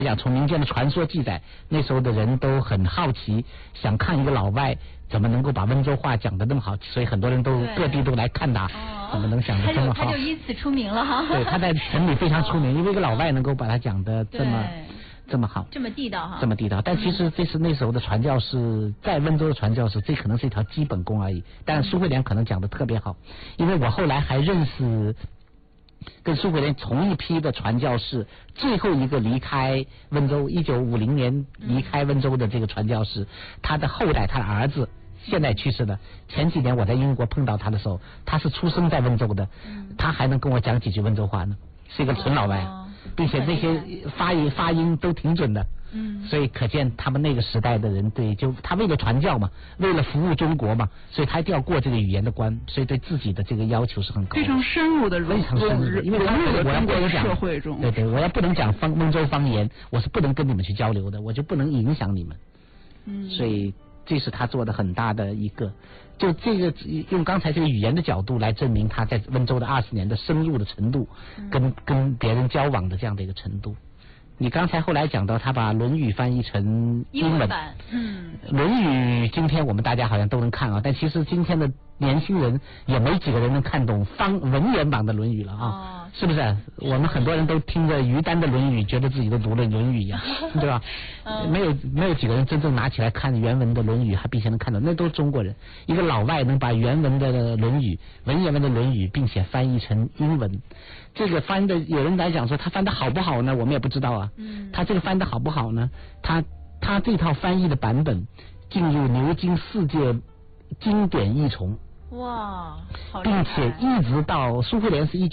讲从民间的传说记载，那时候的人都很好奇，想看一个老外怎么能够把温州话讲得那么好，所以很多人都各地都来看他，怎么能想得这么好？ 他就因此出名了哈。 对，他在城里非常出名，因为一个老外能够把他讲得这么好， 这么地道哈， 这么地道。但其实这是那时候的传教士，在温州的传教士，这可能是一条基本功而已。但是苏慧莲可能讲得特别好，因为我后来还认识跟苏慧莲同一批的传教士，最后一个离开温州，1950年离开温州的这个传教士，他的后代，他的儿子现在去世了。前几年我在英国碰到他的时候，他是出生在温州的，他还能跟我讲几句温州话呢，是一个纯老外，并且那些发音都挺准的。所以可见他们那个时代的人，对，就他为了传教嘛，为了服务中国嘛，所以他一定要过这个语言的关，所以对自己的这个要求是很高的， 非常深入的非常深入的，因为他我要不能讲社会中， 对，我要不能讲温州方言，我是不能跟你们去交流的，我就不能影响你们。所以这是他做的很大的一个，就这个用刚才这个语言的角度来证明他在温州的20年的深入的程度，跟别人交往的这样的一个程度。你刚才后来讲到他把《论语》翻译成英文版，《论语》今天我们大家好像都能看啊，但其实今天的年轻人也没几个人能看懂文言版的《论语》了啊，是不是？我们很多人都听着于丹的《论语》，觉得自己都读了《论语》一样，对吧？没有几个人真正拿起来看原文的《论语》，还并且能看懂，那都是中国人。一个老外能把原文的《论语》、文言文的《论语》，并且翻译成英文。这个翻的，有人来讲说他翻的好不好呢？我们也不知道啊。他这个翻的好不好呢？他这套翻译的版本进入牛津世界经典译丛。 哇， 并且一直到苏慧莲是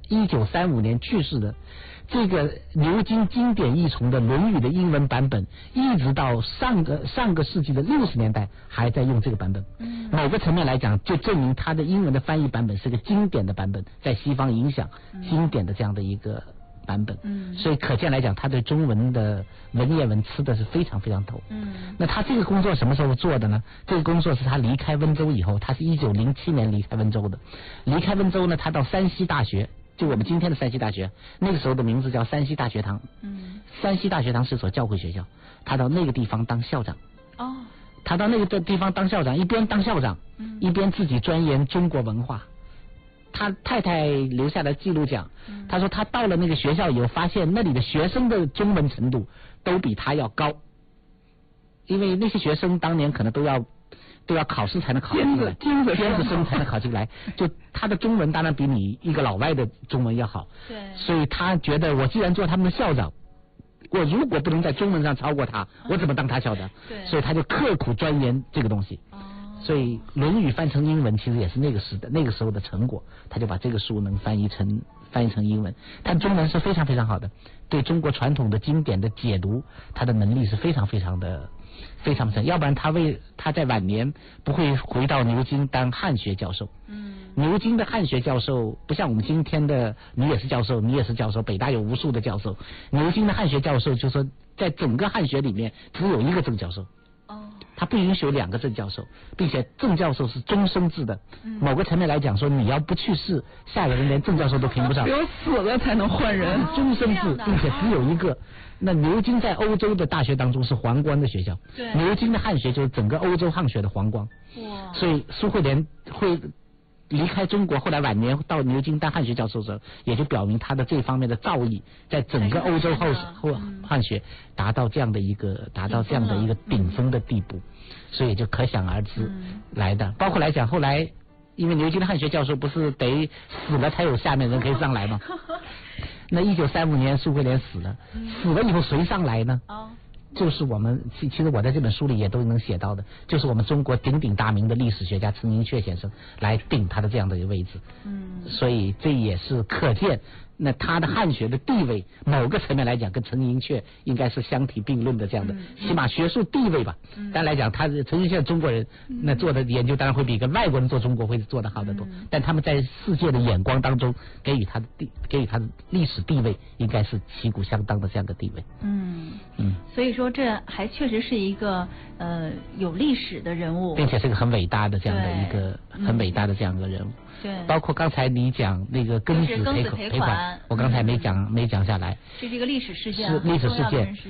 1935年去世的，这个牛津经典译丛的《论语》的英文版本，一直到上个世纪的60年代还在用这个版本。某个层面来讲，就证明他的英文的翻译版本是个经典的版本，在西方影响经典的这样的一个版本。所以可见来讲，他对中文的文言文吃的是非常非常透。那他这个工作什么时候做的呢？这个工作是他离开温州以后，他是1907年离开温州的。离开温州呢，他到山西大学，就我们今天的山西大学，那个时候的名字叫山西大学堂。山西大学堂是所教会学校，他到那个地方当校长。他到那个地方当校长，一边当校长，一边自己钻研中国文化。他太太留下的记录讲，他说他到了那个学校以后，发现那里的学生的中文程度都比他要高，因为那些学生当年可能都要考试才能考进来，尖子生才能考进来，就他的中文当然比你一个老外的中文要好。 对， 所以他觉得我既然做他们的校长，我如果不能在中文上超过他，我怎么当他校长？ 对， 所以他就刻苦钻研这个东西。所以《论语》翻成英文，其实也是那个时候的成果。他就把这个书能翻译成英文，他中文是非常非常好的，对中国传统的经典的解读，他的能力是非常非常深。要不然他在晚年不会回到牛津当汉学教授。牛津的汉学教授不像我们今天的你也是教授，你也是教授，北大有无数的教授。牛津的汉学教授就说，在整个汉学里面只有一个正教授。他不允许有2个正教授，并且正教授是终身制的。某个层面来讲说，你要不去世，下个人连正教授都评不上， 只有死了才能换人。 终身制，并且只有一个。那牛津在欧洲的大学当中是皇冠的学校，牛津的汉学就是整个欧洲汉学的皇冠。所以苏慧莲会离开中国，后来晚年到牛津当汉学教授的时候，也就表明他的这方面的造诣，在整个欧洲后汉学达到这样的一个顶峰的地步，所以就可想而知来的。包括来讲，后来因为牛津的汉学教授不是得死了才有下面人可以上来吗？那1935年苏慧莲死了以后谁上来呢？就是我们其实我在这本书里也都能写到的，就是我们中国鼎鼎大名的历史学家陈寅恪先生来定他的这样的一个位置。所以这也是可见，那他的汉学的地位，某个层面来讲，跟陈寅恪应该是相提并论的这样的，起码学术地位吧。当然来讲，陈寅恪中国人，那做的研究当然会比一个外国人做中国会做得好得多。但他们在世界的眼光当中，给予他的历史地位，应该是旗鼓相当的这样的地位。 所以说这还确实是一个有历史的人物， 并且是个很伟大的这样的一个很伟大的这样一个人物。 对， 包括刚才你讲那个庚子赔款，我刚才没讲下来。 这是一个历史事件， 是历史事件。